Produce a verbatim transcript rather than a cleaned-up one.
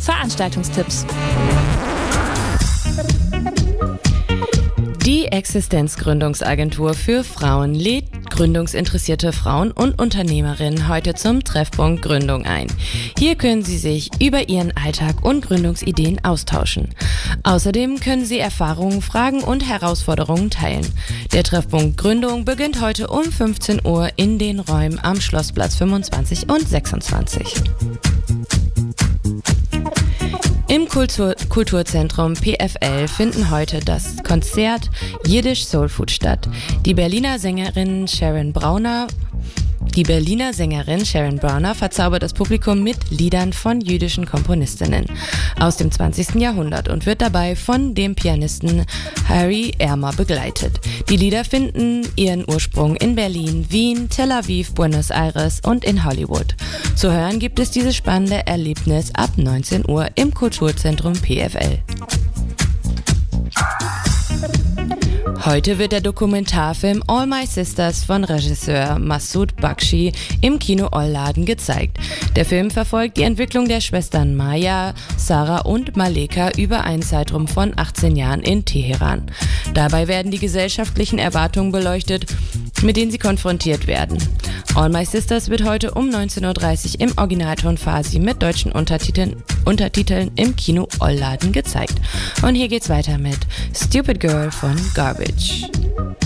Veranstaltungstipps. Die Existenzgründungsagentur für Frauen lädt gründungsinteressierte Frauen und Unternehmerinnen heute zum Treffpunkt Gründung ein. Hier können sie sich über ihren Alltag und Gründungsideen austauschen. Außerdem können sie Erfahrungen, Fragen und Herausforderungen teilen. Der Treffpunkt Gründung beginnt heute um fünfzehn Uhr in den Räumen am Schlossplatz fünfundzwanzig und sechsundzwanzig. Im Kultur- Kulturzentrum P F L finden heute das Konzert Jiddisch Soul Food statt. Die Berliner Sängerin Sharon Brauner Die Berliner Sängerin Sharon Brauner verzaubert das Publikum mit Liedern von jüdischen Komponistinnen aus dem zwanzigsten Jahrhundert und wird dabei von dem Pianisten Harry Ermer begleitet. Die Lieder finden ihren Ursprung in Berlin, Wien, Tel Aviv, Buenos Aires und in Hollywood. Zu hören gibt es dieses spannende Erlebnis ab neunzehn Uhr im Kulturzentrum P F L. Heute wird der Dokumentarfilm All My Sisters von Regisseur Masoud Bakshi im Kino Ollladen gezeigt. Der Film verfolgt die Entwicklung der Schwestern Maya, Sarah und Maleka über einen Zeitraum von achtzehn Jahren in Teheran. Dabei werden die gesellschaftlichen Erwartungen beleuchtet, mit denen sie konfrontiert werden. All My Sisters wird heute um neunzehn Uhr dreißig im Originalton Farsi mit deutschen Untertiteln, Untertiteln im Kino Ollladen gezeigt. Und hier geht's weiter mit Stupid Girl von Garbage.